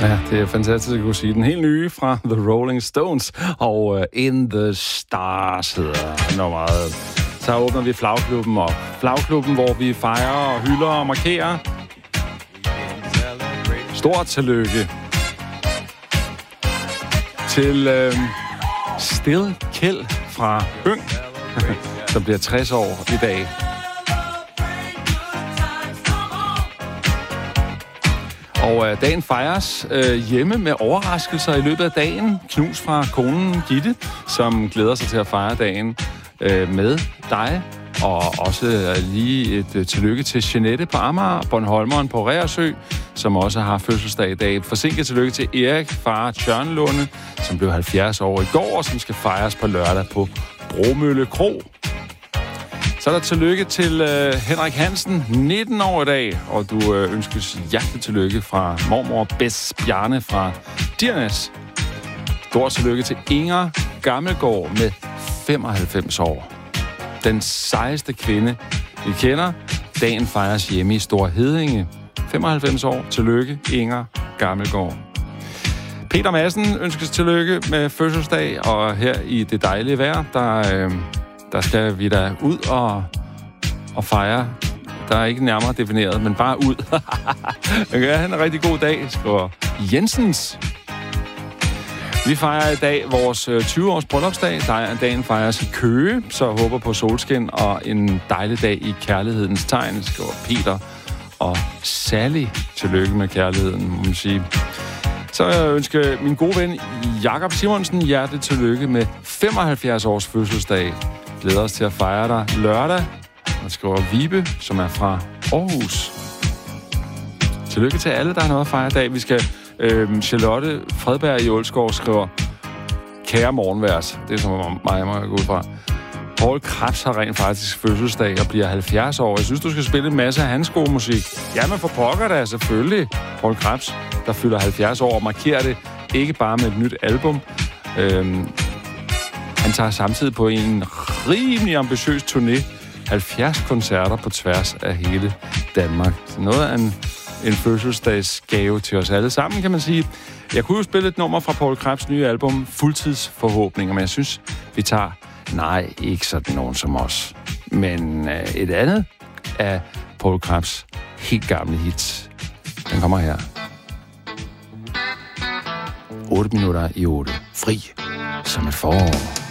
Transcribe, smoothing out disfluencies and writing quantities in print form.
Ja, det er fantastisk at kunne sige. Den helt nye fra The Rolling Stones og In the Stars hedder nummeret. Så åbner vi flagklubben op. Flagklubben, hvor vi fejrer og hylder og markerer. Stort tillykke til Still Kjeld fra Høng, som bliver 60 år i dag. Og dagen fejres hjemme med overraskelser i løbet af dagen. Knus fra konen Gitte, som glæder sig til at fejre dagen med dig. Og også lige et tillykke til Jeanette på Amager, Bornholmeren på Reersø, som også har fødselsdag i dag. Et forsinket tillykke til Erik, far Tjørnlunde, som blev 70 år i går, og som skal fejres på lørdag på Bromølle Kro. Så er der tillykke til Henrik Hansen, 19 år i dag, og du ønskes hjertelig tillykke fra mormor Bess Bjarne fra Dirnes. Stort tillykke til Inger Gammelgaard med 95 år. Den sejeste kvinde, vi kender. Dagen fejres hjemme i Store Heddinge. 95 år. Tillykke, Inger Gammelgaard. Peter Madsen ønskes tillykke med fødselsdag, og her i det dejlige vejr, der skal vi da ud og fejre. Der er ikke nærmere defineret, men bare ud. Okay, han er en rigtig god dag, skriver Jensens. Vi fejrer i dag vores 20-års bryllupsdag. Dagen fejres i Køge, så håber på solskin og en dejlig dag i kærlighedens tegn, skriver Peter og Sally. Tillykke med kærligheden, må man sige. Så jeg ønsker min gode ven Jakob Simonsen hjerteligt tillykke med 75 års fødselsdag. Glæder os til at fejre dig lørdag. Og skriver Vibe, som er fra Aarhus. Tillykke til alle, der har noget at fejre i dag. Vi skal... Charlotte Fredberg i Ålskov skriver, kære morgenværs. Det er som mig må gå ud fra. Poul Krebs har rent faktisk fødselsdag og bliver 70 år. Jeg synes, du skal spille en masse af hans gode musik. Jamen for pokker da, selvfølgelig. Poul Krebs, der fylder 70 år og markerer det ikke bare med et nyt album. Han tager samtidig på en rimelig ambitiøs turné 70 koncerter på tværs af hele Danmark. Så noget af en fødselsdagsgave til os alle sammen, kan man sige. Jeg kunne jo spille et nummer fra Poul Krebs' nye album, Fuldtidsforhåbninger, men jeg synes, vi tager, nej, ikke sådan nogen som os, men et andet af Poul Krebs' helt gamle hits. Den kommer her. 8 minutter i 8. Fri som et forår.